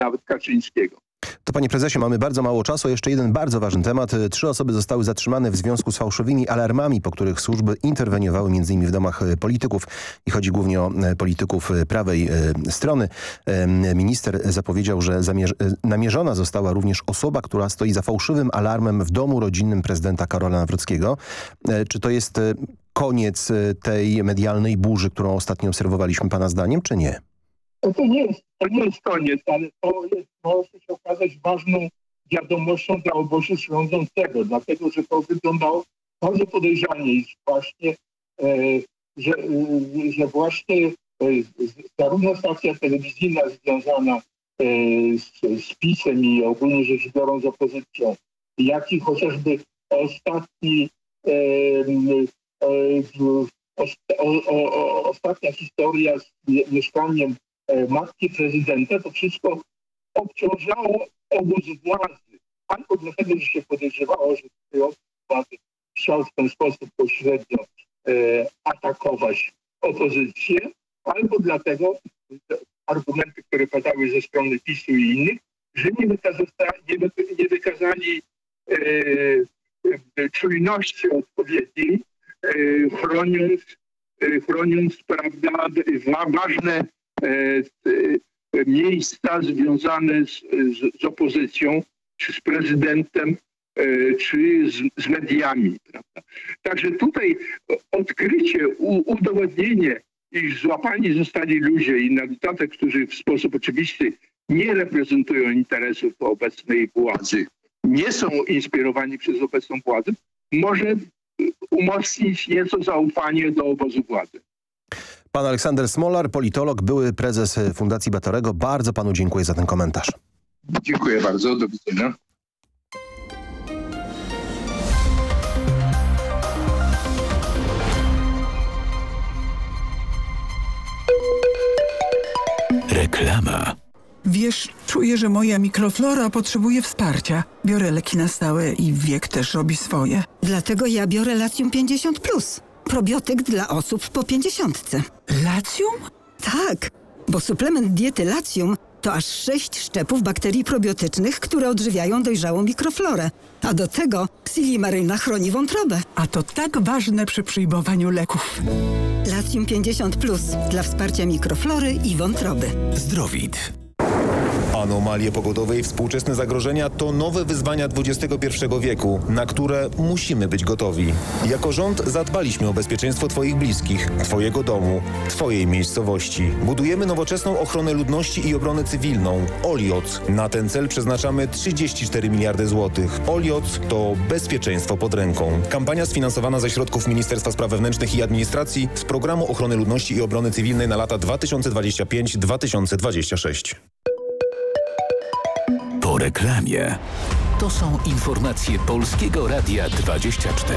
nawet Kaczyńskiego. To panie prezesie, mamy bardzo mało czasu. Jeszcze jeden bardzo ważny temat. 3 osoby zostały zatrzymane w związku z fałszywymi alarmami, po których służby interweniowały m.in. w domach polityków. I chodzi głównie o polityków prawej strony. Minister zapowiedział, że namierzona została również osoba, która stoi za fałszywym alarmem w domu rodzinnym prezydenta Karola Nawrockiego. Czy to jest koniec tej medialnej burzy, którą ostatnio obserwowaliśmy pana zdaniem, czy nie? To nie jest koniec, ale może się okazać ważną wiadomością dla obozu rządzącego, dlatego że to wyglądało bardzo podejrzanie, iż właśnie, że właśnie zarówno stacja telewizyjna związana z PiS-em i ogólnie rzecz biorąc z opozycją, jak i chociażby ostatnia historia z mieszkaniem matki prezydenta, to wszystko obciążało obóz władzy. Albo dlatego, że się podejrzewało, że obóz władzy chciał w ten sposób pośrednio atakować opozycję, albo dlatego, że argumenty, które padały ze strony PiS-u i innych, że nie wykazali czujności odpowiedniej, chroniąc prawda, ważne miejsca związane z opozycją, czy z prezydentem, czy z mediami. Prawda? Także tutaj odkrycie, udowodnienie, iż złapani zostali ludzie i na dodatek, którzy w sposób oczywisty nie reprezentują interesów obecnej władzy, nie są inspirowani przez obecną władzę, może umocnić nieco zaufanie do obozu władzy. Pan Aleksander Smolar, politolog, były prezes Fundacji Batorego. Bardzo panu dziękuję za ten komentarz. Dziękuję bardzo. Do widzenia. Reklama. Wiesz, czuję, że moja mikroflora potrzebuje wsparcia. Biorę leki na stałe i wiek też robi swoje. Dlatego ja biorę Latium 50+. Probiotyk dla osób po 50. Latium? Tak, bo suplement diety Latium to aż 6 szczepów bakterii probiotycznych, które odżywiają dojrzałą mikroflorę. A do tego Silimaryna chroni wątrobę. A to tak ważne przy przyjmowaniu leków. Latium 50+ dla wsparcia mikroflory i wątroby. Zdrowit. Anomalie pogodowe i współczesne zagrożenia to nowe wyzwania XXI wieku, na które musimy być gotowi. Jako rząd zadbaliśmy o bezpieczeństwo Twoich bliskich, Twojego domu, Twojej miejscowości. Budujemy nowoczesną ochronę ludności i obronę cywilną. OLIOC. Na ten cel przeznaczamy 34 miliardy złotych. OLIOC to bezpieczeństwo pod ręką. Kampania sfinansowana ze środków Ministerstwa Spraw Wewnętrznych i Administracji z Programu Ochrony Ludności i Obrony Cywilnej na lata 2025-2026. Po reklamie. To są informacje Polskiego Radia 24.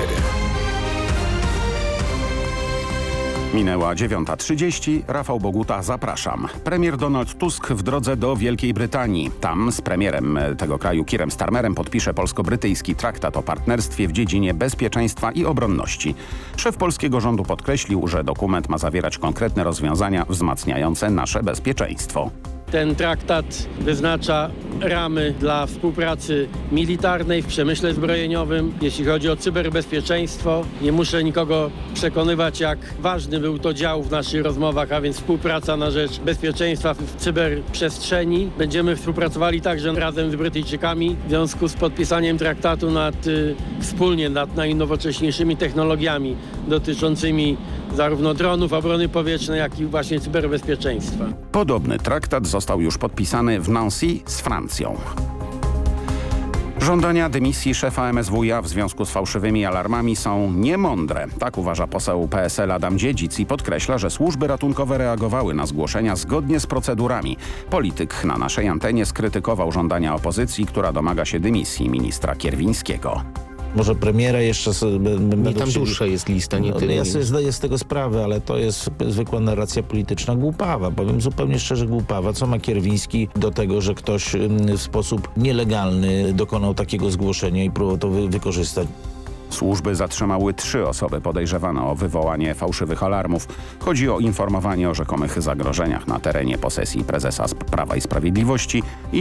Minęła 9:30. Rafał Boguta, zapraszam. Premier Donald Tusk w drodze do Wielkiej Brytanii. Tam z premierem tego kraju Keirem Starmerem podpisze polsko-brytyjski traktat o partnerstwie w dziedzinie bezpieczeństwa i obronności. Szef polskiego rządu podkreślił, że dokument ma zawierać konkretne rozwiązania wzmacniające nasze bezpieczeństwo. Ten traktat wyznacza ramy dla współpracy militarnej w przemyśle zbrojeniowym. Jeśli chodzi o cyberbezpieczeństwo, nie muszę nikogo przekonywać, jak ważny był to dział w naszych rozmowach, a więc współpraca na rzecz bezpieczeństwa w cyberprzestrzeni. Będziemy współpracowali także razem z Brytyjczykami w związku z podpisaniem traktatu wspólnie nad najnowocześniejszymi technologiami dotyczącymi zarówno dronów, obrony powietrznej, jak i właśnie cyberbezpieczeństwa. Podobny traktat został już podpisany w Nancy z Francją. Żądania dymisji szefa MSWiA w związku z fałszywymi alarmami są niemądre. Tak uważa poseł PSL Adam Dziedzic i podkreśla, że służby ratunkowe reagowały na zgłoszenia zgodnie z procedurami. Polityk na naszej antenie skrytykował żądania opozycji, która domaga się dymisji ministra Kierwińskiego. Może premiera jeszcze... Nie, tam dłuższa jest lista, nie tyle. Ja sobie zdaję z tego sprawę, ale to jest zwykła narracja polityczna głupawa. Powiem zupełnie szczerze, głupawa. Co ma Kierwiński do tego, że ktoś w sposób nielegalny dokonał takiego zgłoszenia i próbował to wykorzystać? Służby zatrzymały 3 osoby podejrzewane o wywołanie fałszywych alarmów. Chodzi o informowanie o rzekomych zagrożeniach na terenie posesji prezesa Prawa i Sprawiedliwości i